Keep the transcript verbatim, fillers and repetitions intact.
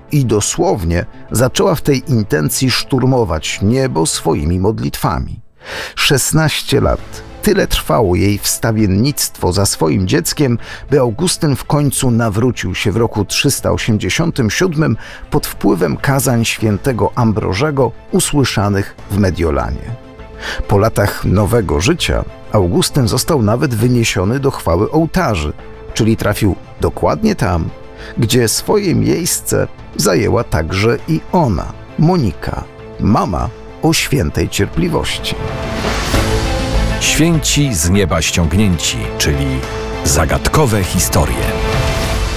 i dosłownie zaczęła w tej intencji szturmować niebo swoimi modlitwami. szesnaście lat. Tyle trwało jej wstawiennictwo za swoim dzieckiem, by Augustyn w końcu nawrócił się w roku trzysta osiemdziesiątym siódmym pod wpływem kazań świętego Ambrożego usłyszanych w Mediolanie. Po latach nowego życia Augustyn został nawet wyniesiony do chwały ołtarzy, czyli trafił dokładnie tam, gdzie swoje miejsce zajęła także i ona, Monika, mama o świętej cierpliwości. Święci z nieba ściągnięci, czyli zagadkowe historie.